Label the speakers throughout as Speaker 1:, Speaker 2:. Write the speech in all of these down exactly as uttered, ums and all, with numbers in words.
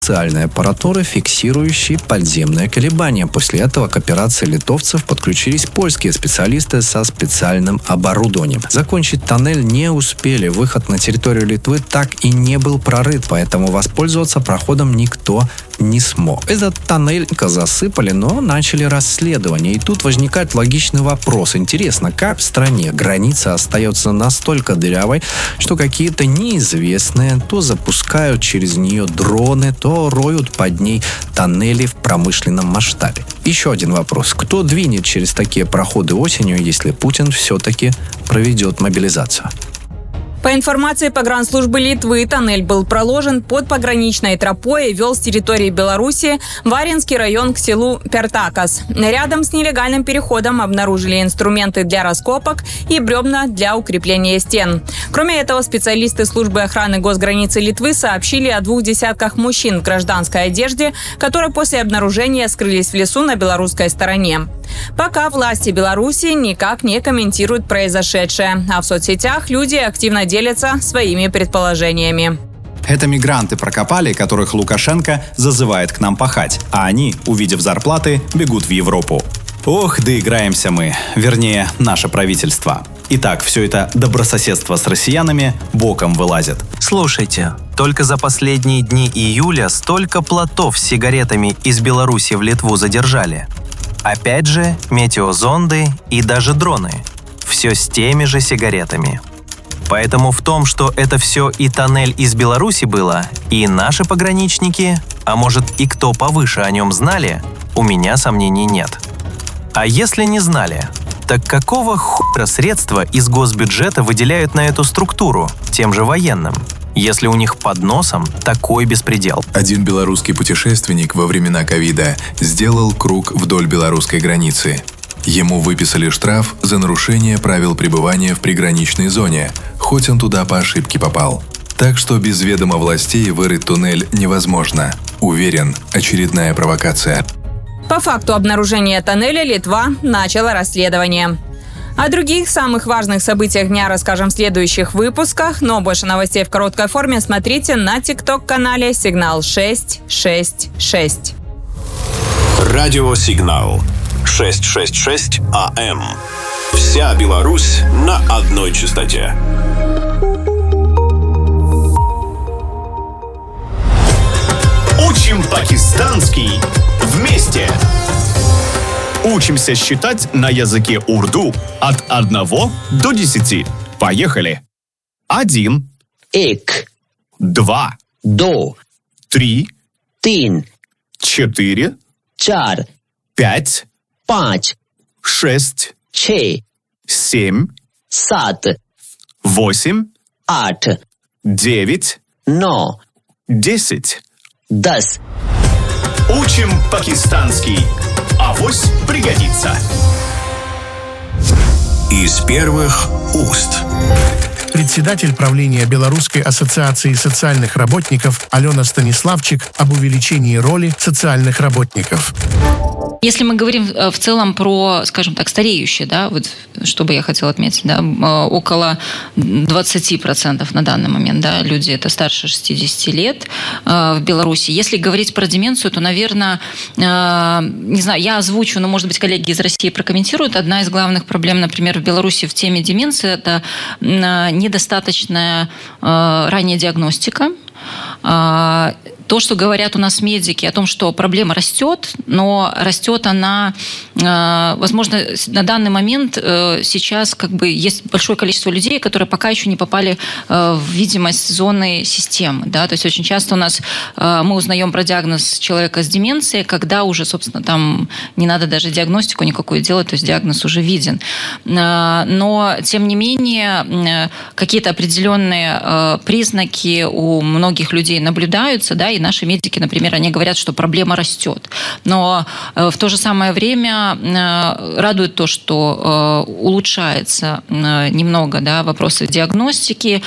Speaker 1: специальной аппаратуры, фиксирующей подземные колебания. После этого к операции литовцев подключились польские специалисты со специальным оборудованием. Закончить тоннель не успели. Выход на территорию Литвы так и не был прорыт, поэтому воспользоваться проходом никто не смог. Этот тоннель засыпали, но начали расследование. И тут возникает логичный вопрос. Интересно, как в стране граница остается настолько дырявой, что какие-то неизвестные то запускают через нее дроны, то роют под ней тоннели в промышленном масштабе. Еще один вопрос. Кто двинет через такие проходы осенью, если Путин все-таки проведет мобилизацию?
Speaker 2: По информации погранслужбы Литвы, тоннель был проложен под пограничной тропой и вел с территории Беларуси в Аринский район к селу Пертакас. Рядом с нелегальным переходом обнаружили инструменты для раскопок и бревна для укрепления стен. Кроме этого, специалисты службы охраны госграницы Литвы сообщили о двух десятках мужчин в гражданской одежде, которые после обнаружения скрылись в лесу на белорусской стороне. Пока власти Беларуси никак не комментируют произошедшее, а в соцсетях люди активно делятся своими предположениями.
Speaker 3: Это мигранты прокопали, которых Лукашенко зазывает к нам пахать, а они, увидев зарплаты, бегут в Европу. Ох, доиграемся мы, вернее, наше правительство. Итак, все это добрососедство с россиянами боком вылазит.
Speaker 4: Слушайте, только за последние дни июля столько плотов с сигаретами из Беларуси в Литву задержали. Опять же, метеозонды и даже дроны. Все с теми же сигаретами. Поэтому в том, что это все и тоннель из Беларуси было, и наши пограничники, а может и кто повыше о нем знали, у меня сомнений нет. А если не знали, так какого хуя средства из госбюджета выделяют на эту структуру, тем же военным, если у них под носом такой беспредел?
Speaker 5: Один белорусский путешественник во времена ковида сделал круг вдоль белорусской границы. Ему выписали штраф за нарушение правил пребывания в приграничной зоне, хоть он туда по ошибке попал. Так что без ведома властей вырыть туннель невозможно. Уверен, очередная провокация.
Speaker 2: По факту обнаружения тоннеля Литва начала расследование. О других самых важных событиях дня расскажем в следующих выпусках, но больше новостей в короткой форме смотрите на тикток-канале «Сигнал шесть шесть шесть».
Speaker 6: Радио «Сигнал» шестьсот шестьдесят шесть АМ. Вся Беларусь на одной частоте.
Speaker 7: Учим пакистанский вместе. Учимся считать на языке урду от одного до десяти. Поехали. Один.
Speaker 8: Эк.
Speaker 7: Два.
Speaker 8: До.
Speaker 7: Три.
Speaker 8: Тин.
Speaker 7: Четыре.
Speaker 8: Чар.
Speaker 7: Пять.
Speaker 8: Панч.
Speaker 7: Шесть.
Speaker 8: Че.
Speaker 7: Семь.
Speaker 8: Сат.
Speaker 7: Восемь.
Speaker 8: Ат.
Speaker 7: Девять.
Speaker 8: Но.
Speaker 7: Десять.
Speaker 8: Дас.
Speaker 7: Учим пакистанский. Авось пригодится.
Speaker 6: Из первых уст.
Speaker 9: Председатель правления Белорусской ассоциации социальных работников Алена Станиславчик об увеличении роли социальных работников.
Speaker 10: Если мы говорим в целом про, скажем так, стареющие, да, вот что бы я хотела отметить, да, около двадцать процентов на данный момент, да, люди это старше шестидесяти лет э, в Беларуси. Если говорить про деменцию, то, наверное, э, не знаю, я озвучу, но, может быть, коллеги из России прокомментируют. Одна из главных проблем, например, в Беларуси в теме деменции – это э, недостаточная э, ранняя диагностика. Э, То, что говорят у нас медики о том, что проблема растет, но растет она, возможно, на данный момент сейчас как бы есть большое количество людей, которые пока еще не попали в видимость зоны системы. Да? То есть очень часто у нас мы узнаем про диагноз человека с деменцией, когда уже, собственно, там не надо даже диагностику никакую делать, то есть диагноз уже виден. Но, тем не менее, какие-то определенные признаки у многих людей наблюдаются, да, и наши медики, например, они говорят, что проблема растет. Но в то же самое время радует то, что улучшается немного, да, вопросы диагностики.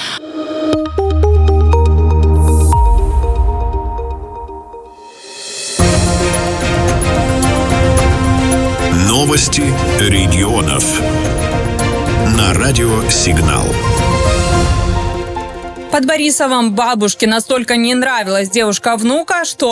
Speaker 6: Новости регионов на радио «Сигнал».
Speaker 2: Под Борисовым бабушке настолько не нравилась девушка внука, что